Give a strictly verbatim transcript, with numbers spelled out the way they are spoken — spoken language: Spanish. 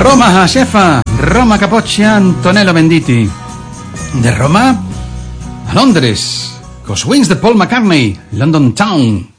Roma, xefa. Roma, Capoccia, Antonello Venditti. De Roma a Londres, cos wings de Paul McCartney, London Town.